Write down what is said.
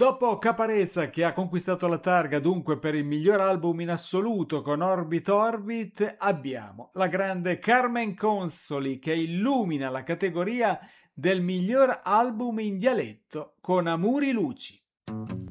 Dopo Caparezza, che ha conquistato la targa dunque per il miglior album in assoluto con Orbit Orbit, abbiamo la grande Carmen Consoli che illumina la categoria del miglior album in dialetto con Amuri Luci.